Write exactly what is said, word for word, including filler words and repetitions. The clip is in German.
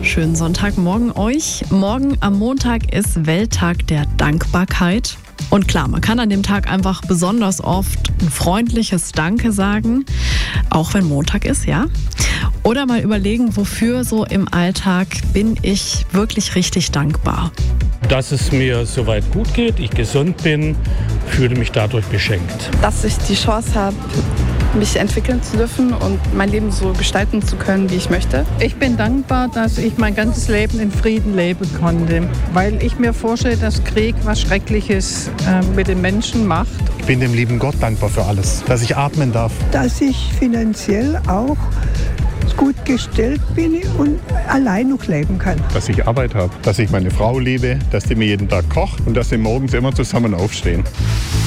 wunderschönen Sonntagmorgen euch. Morgen am Montag ist Welttag der Dankbarkeit. Und klar, man kann an dem Tag einfach besonders oft ein freundliches Danke sagen, auch wenn Montag ist, ja. Oder mal überlegen, wofür so im Alltag bin ich wirklich richtig dankbar. Dass es mir soweit gut geht, ich gesund bin, fühle mich dadurch beschenkt. Dass ich die Chance habe, mich entwickeln zu dürfen und mein Leben so gestalten zu können, wie ich möchte. Ich bin dankbar, dass ich mein ganzes Leben in Frieden leben konnte, weil ich mir vorstelle, dass Krieg was Schreckliches äh, mit den Menschen macht. Ich bin dem lieben Gott dankbar für alles, dass ich atmen darf. Dass ich finanziell auch gut gestellt bin und allein noch leben kann. Dass ich Arbeit habe, dass ich meine Frau liebe, dass die mir jeden Tag kocht und dass wir morgens immer zusammen aufstehen.